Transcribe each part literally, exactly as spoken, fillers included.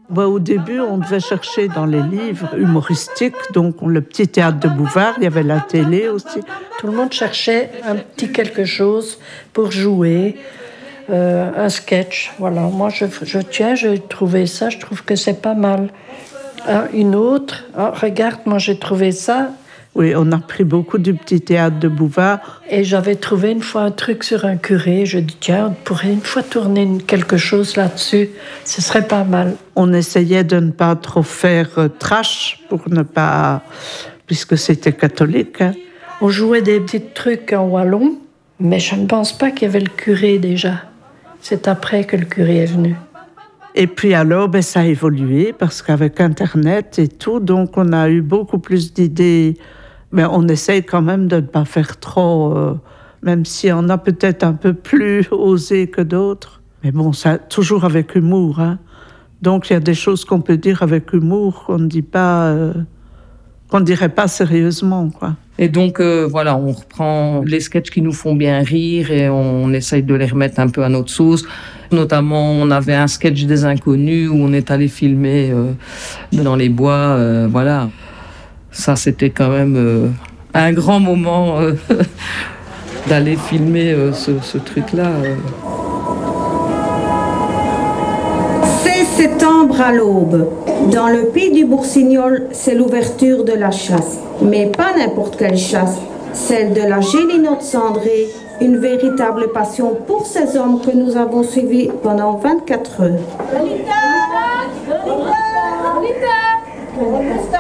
Bah, au début, on devait chercher dans les livres humoristiques, donc le petit théâtre de Bouvard, il y avait la télé aussi. Tout le monde cherchait un petit quelque chose pour jouer, euh, un sketch. Voilà, moi je, je tiens, j'ai trouvé ça, je trouve que c'est pas mal. Ah, une autre, ah, regarde, moi j'ai trouvé ça. Oui, on a pris beaucoup du petit théâtre de Bouvard. Et j'avais trouvé une fois un truc sur un curé. Je dis, tiens, on pourrait une fois tourner une, quelque chose là-dessus. Ce serait pas mal. On essayait de ne pas trop faire euh, trash pour ne pas... puisque c'était catholique. Hein. On jouait des petits trucs en wallon, mais je ne pense pas qu'il y avait le curé déjà. C'est après que le curé est venu. Et puis alors, ben, ça a évolué parce qu'avec Internet et tout, donc on a eu beaucoup plus d'idées. Mais on essaye quand même de ne pas faire trop, euh, même si on a peut-être un peu plus osé que d'autres. Mais bon, ça, toujours avec humour. Hein. Donc il y a des choses qu'on peut dire avec humour qu'on ne dit pas, euh, qu'on ne dirait pas sérieusement, quoi. Et donc, euh, voilà, on reprend les sketchs qui nous font bien rire et on essaye de les remettre un peu à notre sauce. Notamment, on avait un sketch des Inconnus où on est allé filmer euh, dans les bois, euh, voilà. Ça, c'était quand même euh, un grand moment euh, d'aller filmer euh, ce, ce truc-là. Euh. C'est septembre à l'aube. Dans le pays du Boursignol, c'est l'ouverture de la chasse. Mais pas n'importe quelle chasse. Celle de la Gélinotte cendrée, une véritable passion pour ces hommes que nous avons suivis pendant vingt-quatre heures. Lolita! Lolita! Lolita!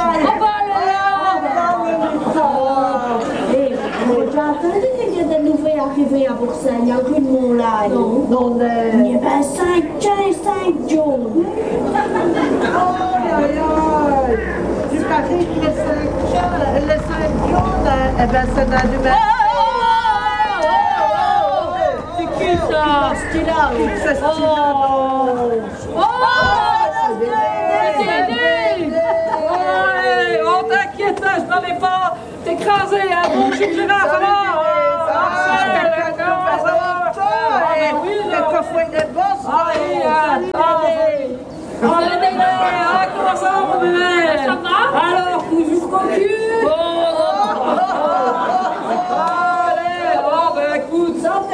J'ai entendu qu'il y a des nouvelles arrivées à Boursagne, en rue de Montlaye. Non, non, il y avait cinq chiens et cinq jaunes. Aïe, aïe, aïe. Du parie que les cinq chiens, les cinq jaunes, eh ben c'est dans du même. C'est qui ça? C'est là. C'est ce style-là. Oh! Oh, t'inquiète, je n'en ai pas t'écraser, hein, bon, je suis girafe, alors! Quelquefois il est boss. Comment ça va, mon bébé? Ça va? Alors, toujours cocu? Allez, oh, ben écoute, santé!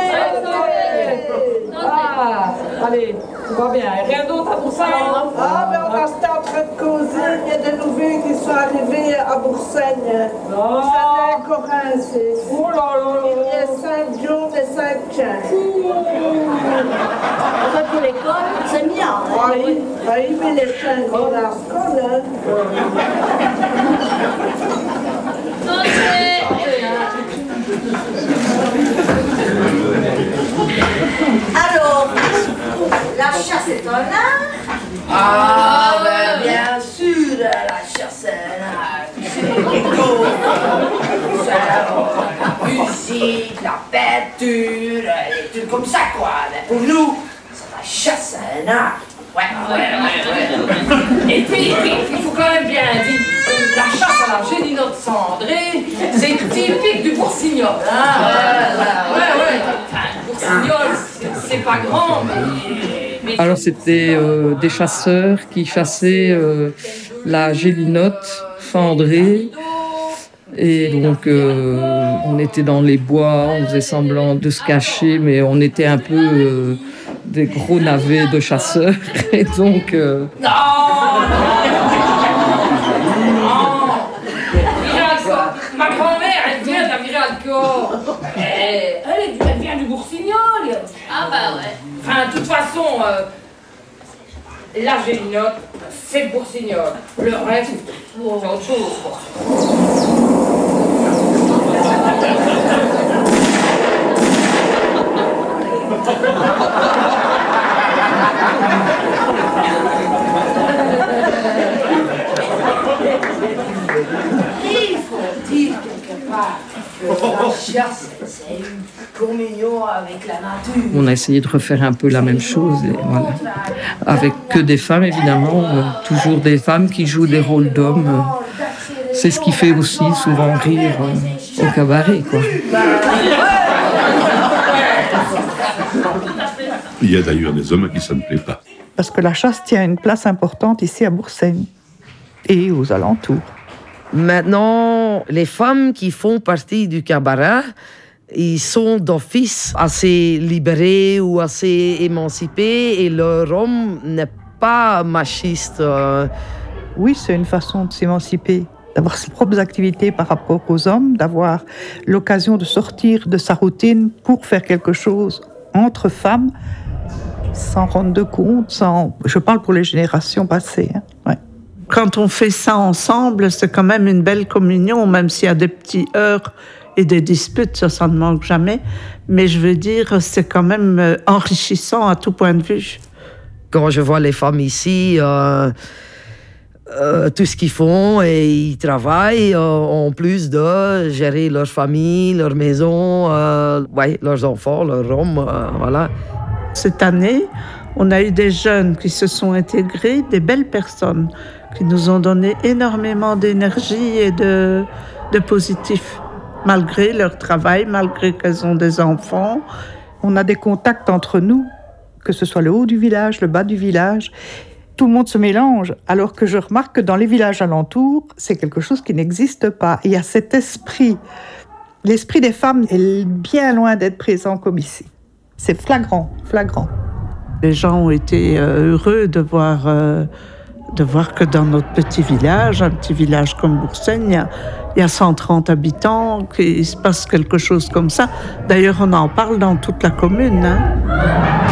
Ah, allez, tout va bien. Rien d'autre à Boursagne? Ah, mais on restait en train de causer. Il y a des nouvelles qui sont arrivées à Boursagne. Oh. C'est un Corin, c'est. Oh là là là! Il y a cinq jaunes et cinq chiens. Ça pour l'école, c'est bien. Ah oui, ah oui, mais les chiens vont à l'école, hein. Alors, la chasse est un art? Ah, ben bien sûr, la chasse est un art. La musique, la peinture, des trucs comme ça, quoi. Mais pour nous, c'est la chasse à un art. Ouais, ouais, ouais, ouais. Et puis, et puis, il faut quand même bien dire, la chasse à la Gélinotte cendrée, c'est typique du Boursignol. Hein, ouais, ouais, ouais. Enfin, le Boursignol, c'est, c'est pas grand, mais... mais... Alors, c'était euh, des chasseurs qui chassaient euh, la Gélinotte cendrée. Et donc, euh, on était dans les bois, on faisait semblant de se cacher, mais on était un peu euh, des gros navets de chasseurs. Et donc... Euh... Non, ma grand-mère, elle vient de la Viralcor. Elle, elle, elle vient du Boursignol. Ah bah ouais. Enfin, de toute façon, euh, la Gélinotte, c'est le Boursignol. Le reste, c'est autre chose, quoi. Il faut dire quelque part que la chasse, c'est une communion avec la nature. On a essayé de refaire un peu la même chose, et voilà. Avec que des femmes, évidemment, euh, toujours des femmes qui jouent des rôles d'hommes. Euh, c'est ce qui fait aussi souvent rire euh, au cabaret, quoi. Il y a d'ailleurs des hommes à qui ça ne plaît pas. parce que la chasse tient une place importante ici à Boursaigne et aux alentours. Maintenant, les femmes qui font partie du cabaret, ils sont d'office assez libérés ou assez émancipés et leur homme n'est pas machiste. Oui, c'est une façon de s'émanciper, d'avoir ses propres activités par rapport aux hommes, d'avoir l'occasion de sortir de sa routine pour faire quelque chose entre femmes, sans rendre de compte, sans... Je parle pour les générations passées. Hein. Ouais. Quand on fait ça ensemble, c'est quand même une belle communion, même s'il y a des petits heurts et des disputes, ça, ça ne manque jamais. Mais je veux dire, c'est quand même enrichissant à tout point de vue. Quand je vois les femmes ici, euh, euh, tout ce qu'ils font, et ils travaillent euh, en plus de gérer leur famille, leur maison, euh, ouais, leurs enfants, leurs hommes, euh, voilà. Cette année, on a eu des jeunes qui se sont intégrés, des belles personnes, qui nous ont donné énormément d'énergie et de, de positif, malgré leur travail, malgré qu'elles ont des enfants. On a des contacts entre nous, que ce soit le haut du village, le bas du village. Tout le monde se mélange, alors que je remarque que dans les villages alentours, c'est quelque chose qui n'existe pas. Il y a cet esprit. L'esprit des femmes est bien loin d'être présent comme ici. C'est flagrant, flagrant. Les gens ont été heureux de voir, euh, de voir que dans notre petit village, un petit village comme Boursaigne, il y a, il y a cent trente habitants, qu'il se passe quelque chose comme ça. D'ailleurs, on en parle dans toute la commune. Hein.